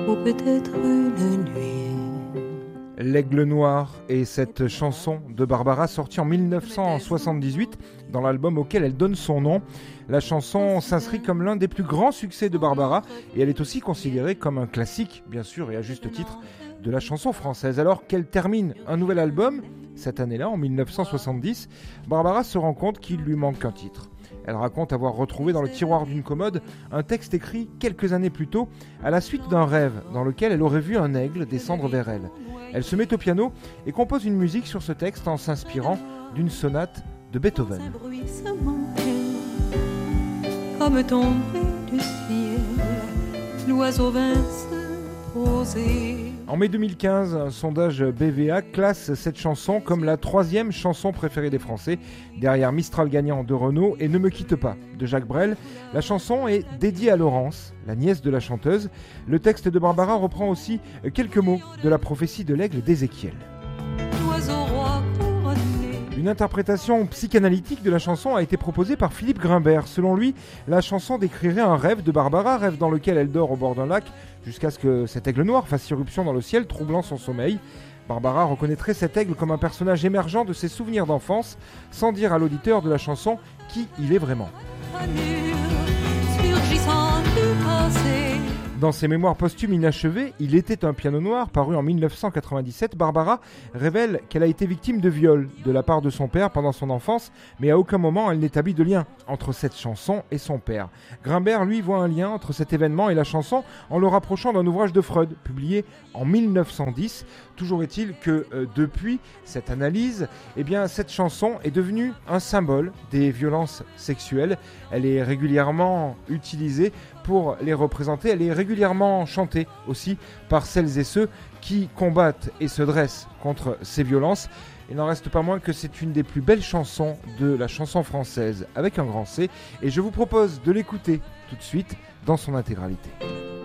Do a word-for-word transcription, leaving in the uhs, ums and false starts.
ou peut-être une nuit. L'Aigle Noir est cette chanson de Barbara sortie en dix-neuf cent soixante-dix-huit dans l'album auquel elle donne son nom. La chanson s'inscrit comme l'un des plus grands succès de Barbara et elle est aussi considérée comme un classique, bien sûr, et à juste titre, de la chanson française. Alors qu'elle termine un nouvel album, cette année-là, en dix-neuf cent soixante-dix, Barbara se rend compte qu'il lui manque un titre. Elle raconte avoir retrouvé dans le tiroir d'une commode un texte écrit quelques années plus tôt à la suite d'un rêve dans lequel elle aurait vu un aigle descendre vers elle. Elle se met au piano et compose une musique sur ce texte en s'inspirant d'une sonate de Beethoven. Comme tombé du ciel, l'oiseau vint se poser. En mai deux mille quinze, un sondage B V A classe cette chanson comme la troisième chanson préférée des Français, derrière Mistral gagnant de Renaud et Ne me quitte pas de Jacques Brel. La chanson est dédiée à Laurence, la nièce de la chanteuse. Le texte de Barbara reprend aussi quelques mots de la prophétie de l'aigle d'Ézéchiel. Une interprétation psychanalytique de la chanson a été proposée par Philippe Grimbert. Selon lui, la chanson décrirait un rêve de Barbara, rêve dans lequel elle dort au bord d'un lac jusqu'à ce que cet aigle noir fasse irruption dans le ciel, troublant son sommeil. Barbara reconnaîtrait cet aigle comme un personnage émergent de ses souvenirs d'enfance, sans dire à l'auditeur de la chanson qui il est vraiment. Dans ses mémoires posthumes inachevées, Il était un piano noir, paru en dix-neuf cent quatre-vingt-dix-sept, Barbara révèle qu'elle a été victime de viol de la part de son père pendant son enfance, mais à aucun moment elle n'établit de lien entre cette chanson et son père. Grimbert, lui, voit un lien entre cet événement et la chanson en le rapprochant d'un ouvrage de Freud, publié en dix-neuf cent dix. Toujours est-il que euh, depuis cette analyse, eh bien, cette chanson est devenue un symbole des violences sexuelles. Elle est régulièrement utilisée pour les représenter. Elle est régulièrement chantée aussi par celles et ceux qui combattent et se dressent contre ces violences. Il n'en reste pas moins que c'est une des plus belles chansons de la chanson française avec un grand C. Et je vous propose de l'écouter tout de suite dans son intégralité.